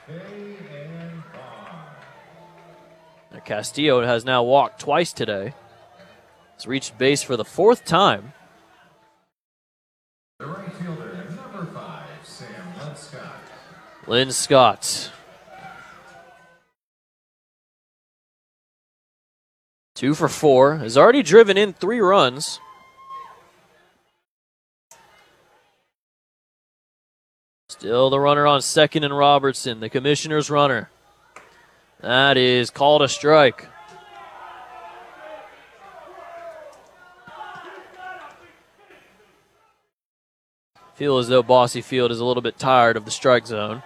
Castillo has now walked twice today. He's reached base for the 4th time. The right fielder, number 5, Sam Linscott. Linscott. 2 for 4. Has already driven in 3 runs. Still the runner on second and Robertson, the commissioner's runner. That is called a strike. Feel as though Bosse Field is a little bit tired of the strike zone.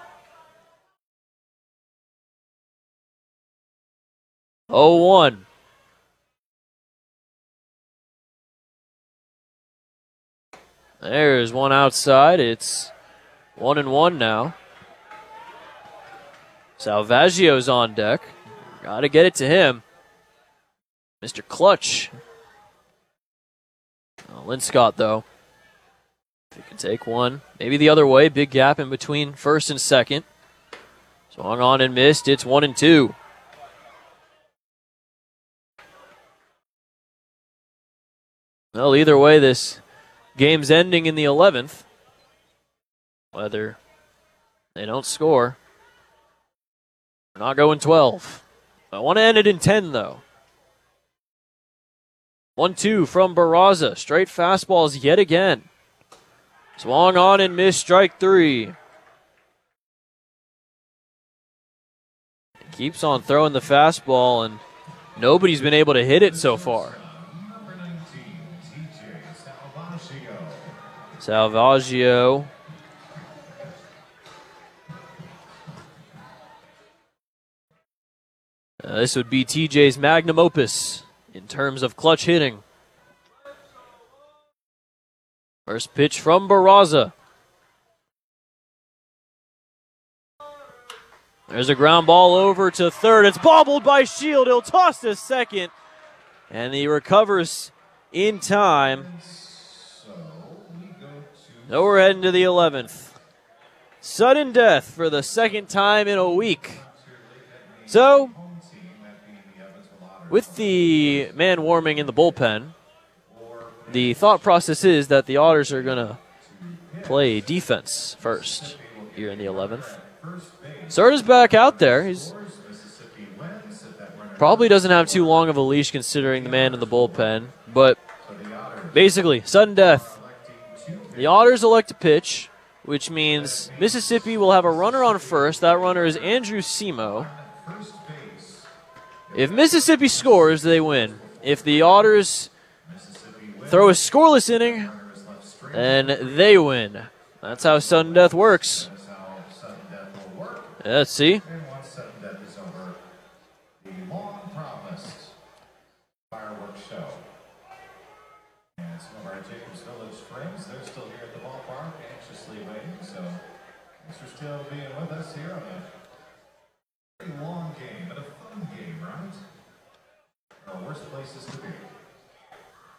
0-1. There's one outside. It's 1-1 now. Salvaggio's on deck. Got to get it to him. Mr. Clutch. Linscott, though. If he can take one. Maybe the other way. Big gap in between first and second. Swung on and missed. It's 1-2. Well, either way, this game's ending in the 11th. Whether they don't score. We're not going 12. I want to end it in 10, though. 1-2 from Barraza. Straight fastballs yet again. Swung on and missed, strike 3. Keeps on throwing the fastball, and nobody's been able to hit it so far. Salvaggio. This would be TJ's magnum opus in terms of clutch hitting. First pitch from Barraza. There's a ground ball over to third. It's bobbled by Shield. He'll toss to second. And he recovers in time. Now we're heading to the 11th. Sudden death for the second time in a week. So, with the man warming in the bullpen, the thought process is that the Otters are going to play defense first here in the 11th. Serta's back out there. He's probably doesn't have too long of a leash considering the man in the bullpen. But basically, sudden death. The Otters elect to pitch, which means Mississippi will have a runner on first. That runner is Andrew Simo. If Mississippi scores, they win. If the Otters throw a scoreless inning, then they win. That's how sudden death works. Let's see. Still being with us here on a very long game, but a fun game, right? Worst places to be.